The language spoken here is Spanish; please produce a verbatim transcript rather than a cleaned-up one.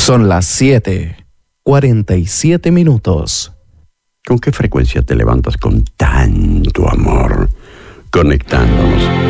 Son las siete, cuarenta y siete minutos. ¿Con qué frecuencia te levantas con tanto amor? Conectándonos